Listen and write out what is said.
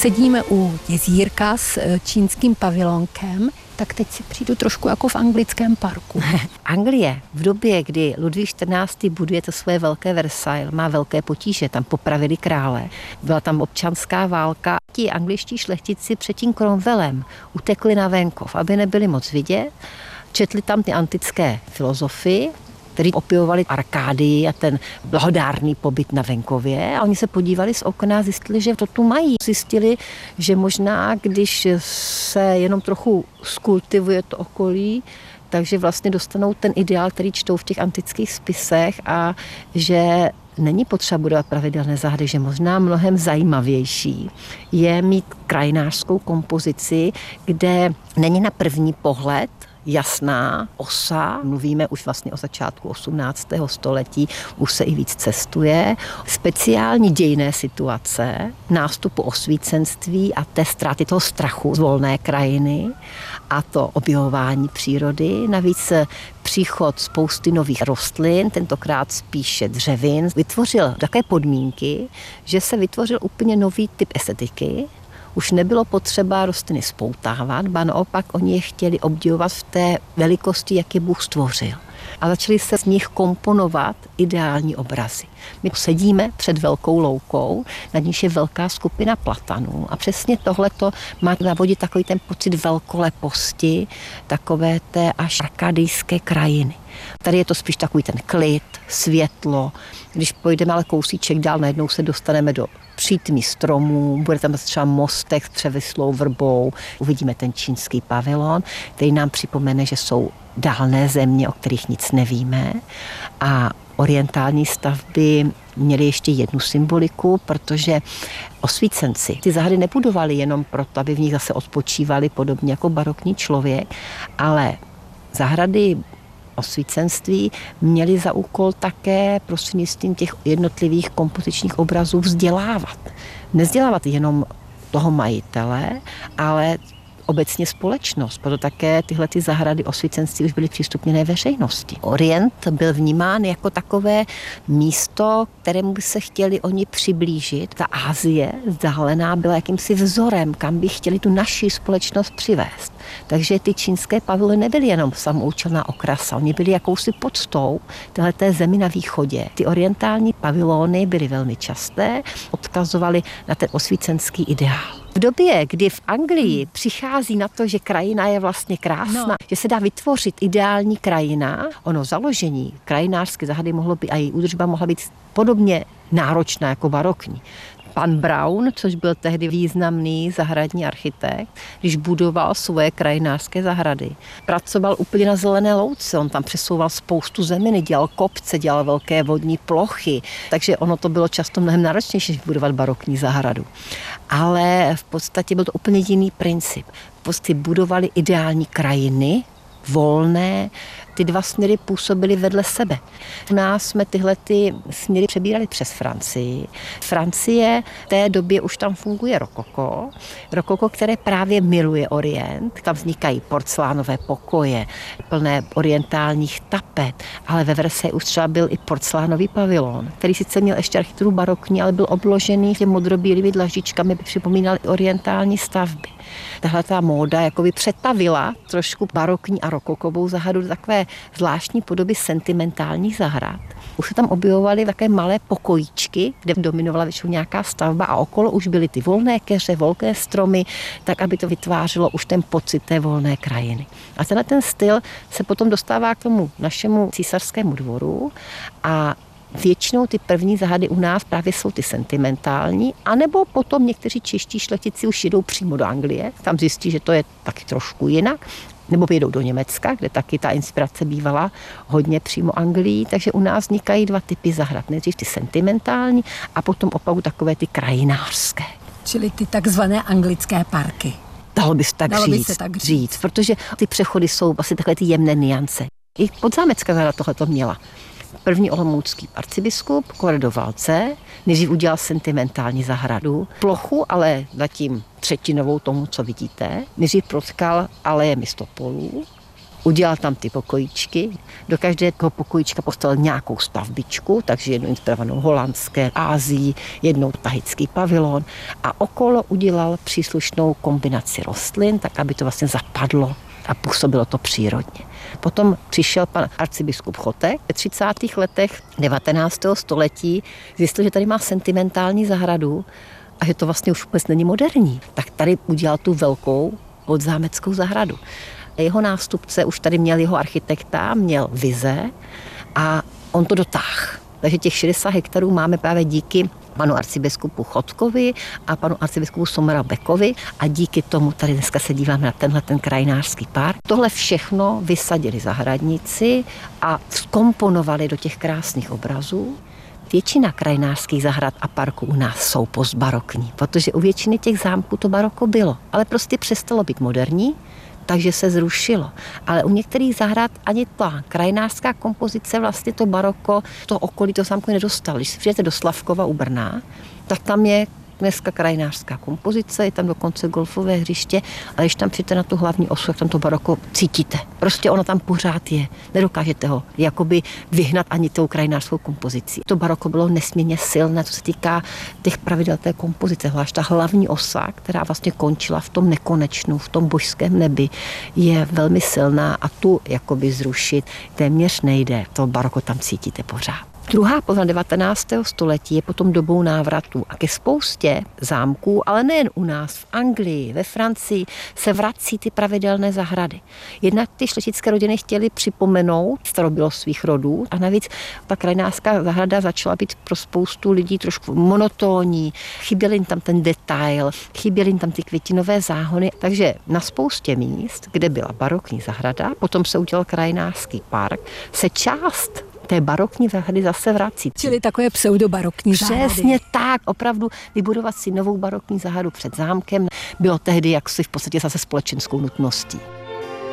sedíme u jezírka s čínským pavilonkem, tak teď si přijdu trošku jako v anglickém parku. Anglie v době, kdy Ludvík XIV. Buduje to svoje velké Versailles, má velké potíže, tam popravili krále, byla tam občanská válka. Ti angličtí šlechtici před tím Cromwellem utekli na venkov, aby nebyli moc vidět, četli tam ty antické filozofy, kteří opěvovali Arkádii a ten blahodárný pobyt na venkově. A oni se podívali z okna a zjistili, že to tu mají. Zjistili, že možná, když se jenom trochu skultivuje to okolí, takže vlastně dostanou ten ideál, který čtou v těch antických spisech a že není potřeba budovat pravidelné zahrady, že možná mnohem zajímavější je mít krajinářskou kompozici, kde není na první pohled jasná osa, mluvíme už vlastně o začátku 18. století, už se i víc cestuje, speciální dějinné situace, nástupu osvícenství a té ztráty toho strachu z volné krajiny a to objevování přírody, navíc příchod spousty nových rostlin, tentokrát spíše dřevin, vytvořil také podmínky, že se vytvořil úplně nový typ estetiky. Už nebylo potřeba rostliny spoutávat, ba naopak oni je chtěli obdivovat v té velikosti, jak je Bůh stvořil. A začali se z nich komponovat ideální obrazy. My sedíme před velkou loukou, nad níž je velká skupina platanů a přesně tohleto má navodit takový ten pocit velkoleposti, takové té až arkadijské krajiny. Tady je to spíš takový ten klid, světlo. Když pojdeme ale kousíček dál, najednou se dostaneme do přítmí stromů, bude tam třeba mostek s převislou vrbou, uvidíme ten čínský pavilon, který nám připomene, že jsou dálné země, o kterých nic nevíme. A orientální stavby měly ještě jednu symboliku, protože osvícenci ty zahrady nebudovali jenom proto, aby v nich zase odpočívali podobně jako barokní člověk, ale zahrady osvícenství měli za úkol také prostřednictvím těch jednotlivých kompozičních obrazů vzdělávat. Nevzdělávat jenom toho majitele, ale obecně společnost, proto také tyhle ty zahrady osvícenství už byly přístupněné veřejnosti. Orient byl vnímán jako takové místo, kterému by se chtěli oni přiblížit. Ta Asie vzdálená byla jakýmsi vzorem, kam by chtěli tu naši společnost přivést. Takže ty čínské pavilony nebyly jenom samoučelná okrasa, oni byli jakousi poctou téhleté zemi na východě. Ty orientální pavilony byly velmi časté, odkazovaly na ten osvícenský ideál. V době, kdy v Anglii přichází na to, že krajina je vlastně krásná, že se dá vytvořit ideální krajina, ono založení krajinářské zahrady mohlo být a její údržba mohla být podobně náročná jako barokní. Pan Brown, což byl tehdy významný zahradní architekt, když budoval svoje krajinářské zahrady, pracoval úplně na zelené louce, on tam přesouval spoustu zeminy, dělal kopce, dělal velké vodní plochy, takže ono to bylo často mnohem náročnější, než budovat barokní zahradu. Ale v podstatě byl to úplně jiný princip. Prostě budovali ideální krajiny, volné, ty dva směry působily vedle sebe. U nás jsme tyhle ty směry přebírali přes Francii. Francie v té době už tam funguje rokoko. Rokoko, které právě miluje Orient. Tam vznikají porcelánové pokoje, plné orientálních tapet, ale ve Versailles už třeba byl i porcelánový pavilon, který sice měl ještě architekturu barokní, ale byl obložený těmi modrobílými dlažičkami, aby připomínaly orientální stavby. Tahle ta móda jakoby přetavila trošku barokní a rokokovou zahradu do takové zvláštní podoby sentimentálních zahrad. Už se tam objevovaly také malé pokojíčky, kde dominovala většinou nějaká stavba a okolo už byly ty volné keře, velké stromy, tak aby to vytvářelo už ten pocit té volné krajiny. A tenhle ten styl se potom dostává k tomu našemu císařskému dvoru a většinou ty první zahrady u nás právě jsou ty sentimentální, anebo potom někteří čeští šlechtici už jedou přímo do Anglie, tam zjistí, že to je taky trošku jinak, nebo jedou do Německa, kde taky ta inspirace bývala hodně přímo Anglii, takže u nás vznikají dva typy zahrad, nejdřív ty sentimentální a potom opravdu takové ty krajinářské. Čili ty takzvané anglické parky. Dalo by se tak říct, protože ty přechody jsou asi takové ty jemné niance. I podzámecká zahrada tohleto měla. První olomoucký arcibiskup Koredo Valce nejdřív udělal sentimentální zahradu, plochu, ale zatím třetinovou tomu, co vidíte. Nejdřív protkal aleje mistopolů, Udělal tam ty pokojíčky, do každého pokojíčka postavil nějakou stavbičku, takže jednu inspirovanou holandské, Ázií, jednou tahický pavilon a okolo udělal příslušnou kombinaci rostlin, tak aby to vlastně zapadlo a působilo to přírodně. Potom přišel pan arcibiskup Chotek ve 30. letech 19. století, zjistil, že tady má sentimentální zahradu a že to vlastně už vůbec není moderní. Tak tady udělal tu velkou podzámeckou zahradu. Jeho nástupce už tady měl jeho architekta, měl vize a on to dotáhl. Takže těch 60 hektarů máme právě díky panu arcibiskupu Chodkovi a panu arcibiskupu Somera-Beckovi a díky tomu tady dneska se díváme na tenhle ten krajinářský park. Tohle všechno vysadili zahradníci a vkomponovali do těch krásných obrazů. Většina krajinářských zahrad a parků u nás jsou postbarokní, protože u většiny těch zámků to baroko bylo, ale prostě přestalo být moderní, takže se zrušilo. Ale u některých zahrad ani ta krajinářská kompozice, vlastně to baroko, to okolí to zámku nedostalo. Když si přijete do Slavkova u Brna, tak tam je dneska krajinářská kompozice, je tam dokonce golfové hřiště, ale když tam přijete na tu hlavní osu, jak tam to baroko cítíte. Prostě ono tam pořád je. Nedokážete ho jakoby vyhnat ani tou krajinářskou kompozicí. To baroko bylo nesmírně silné, co se týká těch pravidel té kompozice. Zvlášť ta hlavní osa, která vlastně končila v tom nekonečnu, v tom božském nebi, je velmi silná a tu jakoby zrušit téměř nejde. To baroko tam cítíte pořád. Druhá polovina 19. století je potom dobou návratu a ke spoustě zámků, ale nejen u nás, v Anglii, ve Francii, se vrací ty pravidelné zahrady. Jednak ty šlechtické rodiny chtěly připomenout starobylost svých rodů a navíc ta krajinářská zahrada začala být pro spoustu lidí trošku monotónní, chyběl jim tam ten detail, chyběly jim tam ty květinové záhony, takže na spoustě míst, kde byla barokní zahrada, potom se udělal krajinářský park, se část té barokní zahrady zase vrací. Čili takové pseudobarokní zahrady. Přesně tak, opravdu vybudovat si novou barokní zahradu před zámkem bylo tehdy jaksi v podstatě zase společenskou nutností.